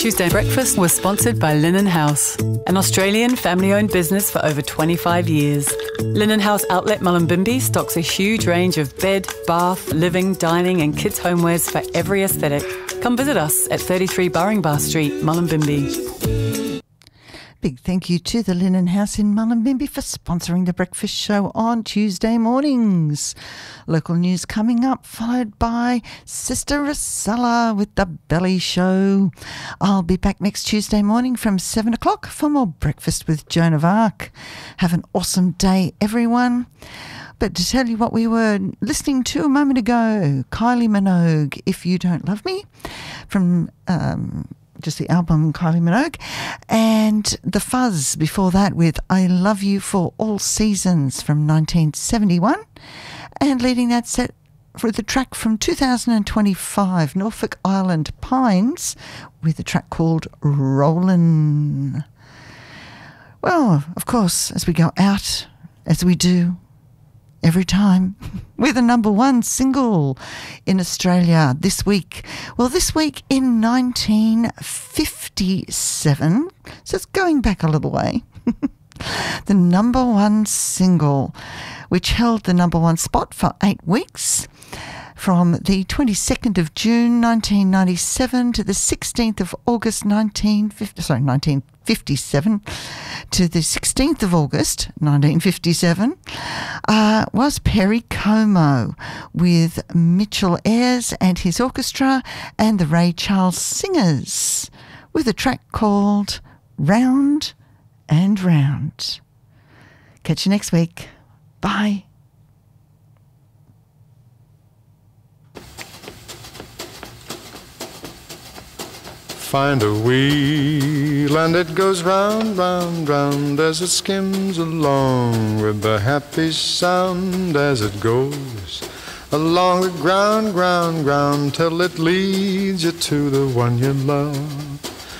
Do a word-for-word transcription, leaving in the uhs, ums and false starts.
Tuesday Breakfast was sponsored by Linen House, an Australian family-owned business for over twenty-five years. Linen House Outlet Mullumbimby stocks a huge range of bed, bath, living, dining and kids' homewares for every aesthetic. Come visit us at thirty-three Burringbar Street, Mullumbimby. Big thank you to the Linen House in Mullumbimby for sponsoring the breakfast show on Tuesday mornings. Local news coming up, followed by Sister Rosella with the Belly Show. I'll be back next Tuesday morning from seven o'clock for more Breakfast with Joan of Arc. Have an awesome day, everyone. But to tell you what we were listening to a moment ago, Kylie Minogue, If You Don't Love Me, from um, just the album Kylie Minogue, and The Fuzz before that with I Love You for All Seasons from nineteen seventy-one, and leading that set for the track from two thousand twenty-five, Norfolk Island Pines, with a track called Rollin'. Well, of course, as we go out, as we do every time, with a number one single in Australia this week. Well, this week in nineteen fifty-seven, so it's going back a little way, the number one single, which held the number one spot for eight weeks, from the twenty-second of June nineteen ninety-seven to the sixteenth of August nineteen fifty, sorry, nineteen fifty-seven to the sixteenth of August nineteen fifty-seven, uh, was Perry Como with Mitchell Ayres and his orchestra and the Ray Charles Singers with a track called Round and Round. Catch you next week. Bye. Find a wheel and it goes round, round, round as it skims along with the happy sound as it goes along the ground, ground, ground till it leads you to the one you love.